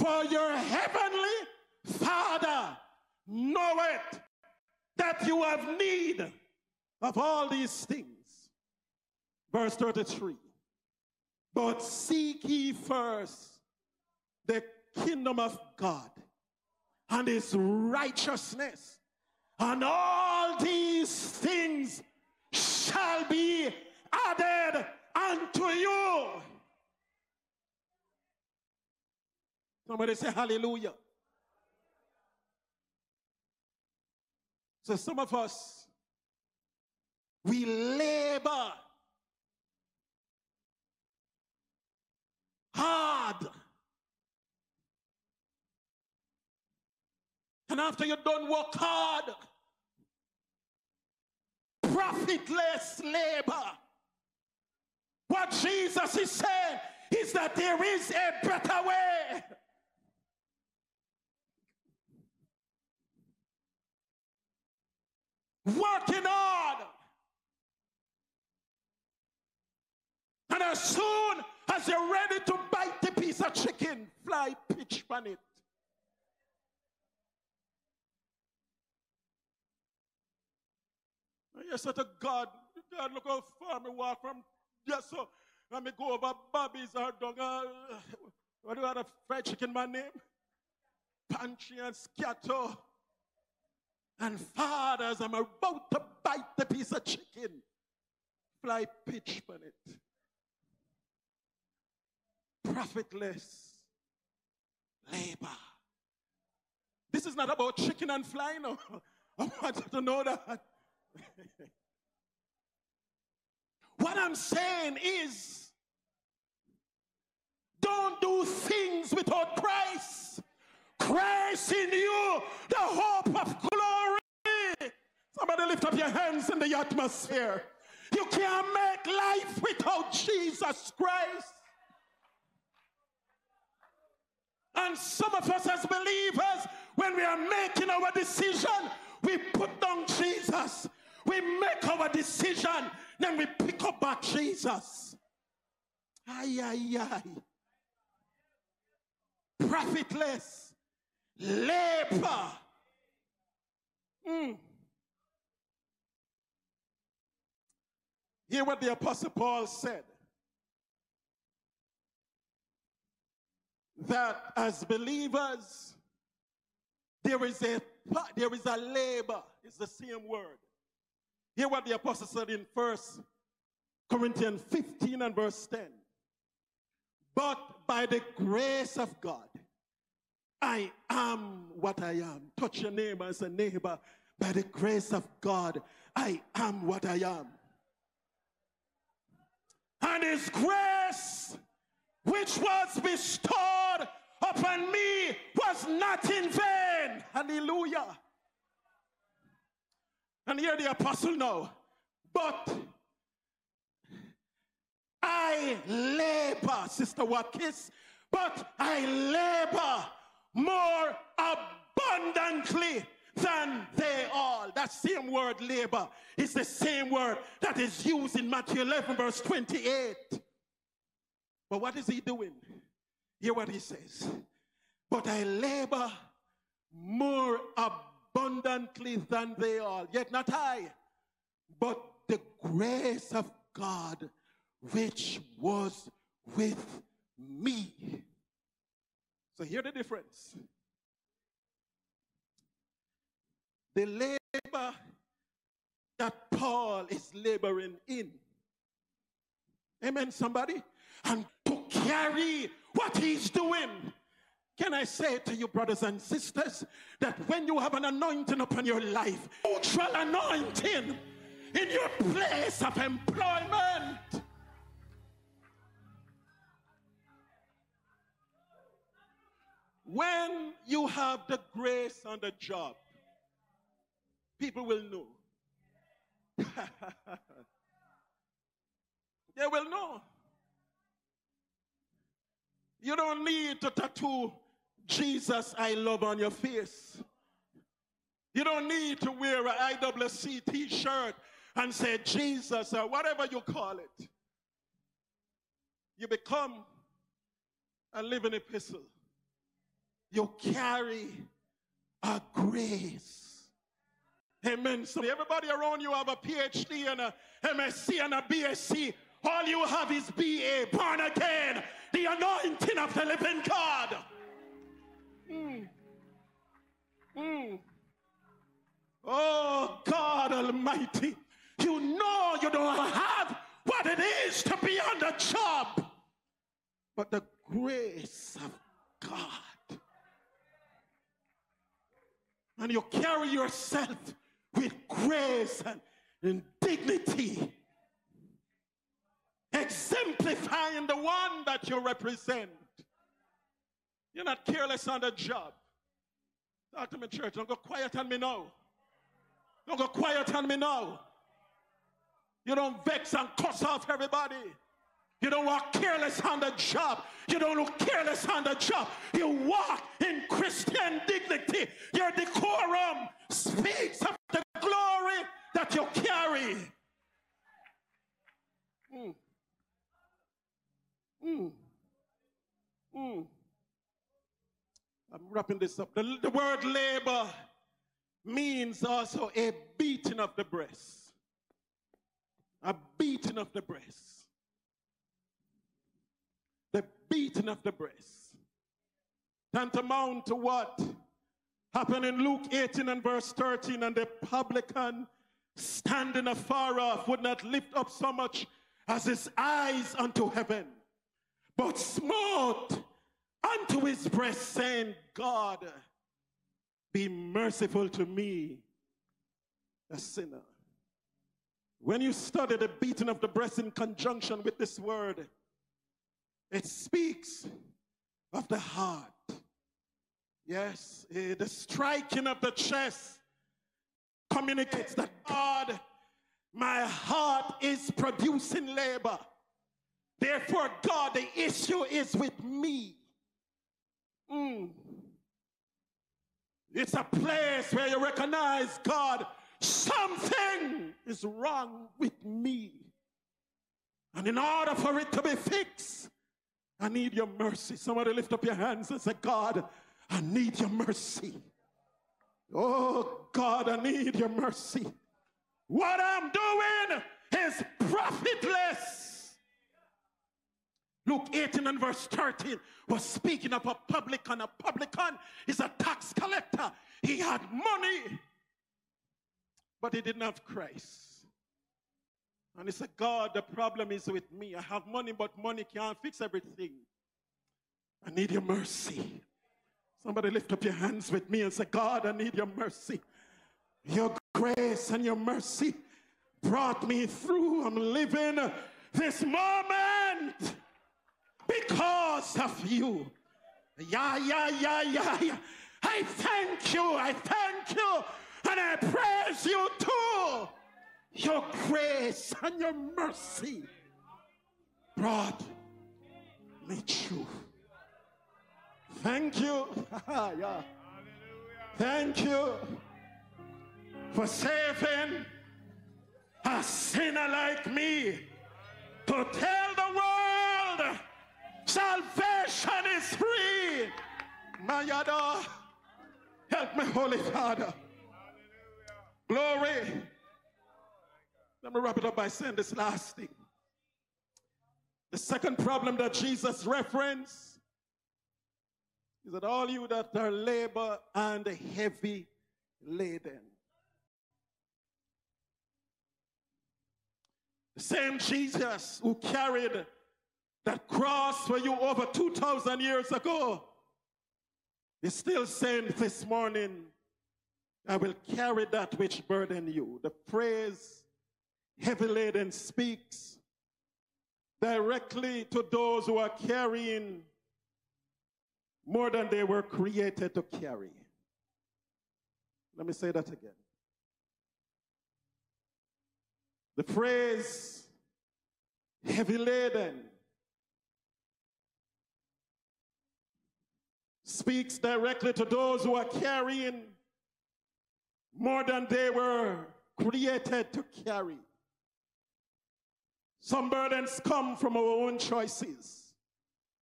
For your heavenly Father knoweth that you have need of all these things. Verse 33. But seek ye first the kingdom of God and his righteousness, and all these things shall be added unto you. Somebody say hallelujah. So some of us, we labor hard. And after you're done work hard, profitless labor. What Jesus is saying is that there is a better way. Working hard. And as soon as you're ready to bite the piece of chicken, fly pitch on it. I said to God, look how far me walk from yes, so let me go over Bobby's or dog. What do you have a fried chicken, my name? Pantry and scatter. And fathers, I'm about to bite the piece of chicken. Fly pitch on it. Profitless labor. This is not about chicken and fly, no. I want you to know that. What I'm saying is, don't do things without Christ. Christ in you, the hope of glory. Somebody lift up your hands in the atmosphere. You can't make life without Jesus Christ. And some of us as believers, when we are making our decision, we put down Jesus. We make our decision, then we pick up back Jesus. Ay, ay, ay. Profitless labor. Hear what the Apostle Paul said. That as believers, there is a labor. It's the same word. Hear what the apostle said in 1 Corinthians 15 and verse 10. But by the grace of God, I am what I am. Touch your neighbor and say, neighbor, by the grace of God, I am what I am. And his grace, which was bestowed upon me, was not in vain. Hallelujah. And here the apostle now. But I labor, Sister Watkins, but I labor more abundantly than they all. That same word labor is the same word that is used in Matthew 11 verse 28. But what is he doing? Hear what he says. But I labor more abundantly than they all. Yet not I, but the grace of God which was with me. So hear the difference. The labor that Paul is laboring in. Amen, somebody? And to carry what he's doing. Can I say to you, brothers and sisters, that when you have an anointing upon your life, neutral anointing in your place of employment, when you have the grace on the job, people will know. They will know. You don't need to tattoo Jesus I love on your face. You don't need to wear an IWC t-shirt and say Jesus or whatever you call it. You become a living epistle. you carry a grace. Amen. So everybody around you have a PhD and a MSc and a BSc. All you have is BA, born again, the anointing of the living God. Oh, God Almighty, you know you don't have what it is to be on the job, but the grace of God. And you carry yourself with grace and dignity, exemplifying the one that you represent. You're not careless on the job. Talk to me, church. Don't go quiet on me now. Don't go quiet on me now. You don't vex and cuss off everybody. You don't walk careless on the job. You don't look careless on the job. You walk in Christian dignity. Your decorum speaks of the glory that you carry. I'm wrapping this up. The word labor means also a beating of the breast. A beating of the breast. The beating of the breast. Tantamount to what happened in Luke 18 and verse 13, and the publican standing afar off would not lift up so much as his eyes unto heaven, but smote unto his breast, saying, God, be merciful to me, a sinner. When you study the beating of the breast in conjunction with this word, it speaks of the heart. Yes, the striking of the chest communicates that God, my heart is producing labor. Therefore, God, the issue is with me. It's a place where you recognize, God, something is wrong with me. And in order for it to be fixed, I need your mercy. Somebody lift up your hands and say, God, I need your mercy. Oh, God, I need your mercy. What I'm doing is profitless. Luke 18 and verse 13 was speaking of a publican. A publican is a tax collector. He had money, but he didn't have Christ. And he said, God, the problem is with me. I have money, but money can't fix everything. I need your mercy. Somebody lift up your hands with me and say, God, I need your mercy. Your grace and your mercy brought me through. I'm living this moment because of you. Yeah. I thank you. And I praise you too. Your grace and your mercy brought me through. Thank you. Yeah. Thank you for saving a sinner like me to tell the world salvation is free. Mayada, help me, Holy Father. Glory. Let me wrap it up by saying this last thing. The second problem that Jesus referenced is that all you that are labor and heavy laden. The same Jesus who carried that cross for you over 2,000 years ago is still saying this morning, I will carry that which burden you. The phrase heavy laden speaks directly to those who are carrying more than they were created to carry. Let me say that again. The phrase heavy laden speaks directly to those who are carrying more than they were created to carry. Some burdens come from our own choices.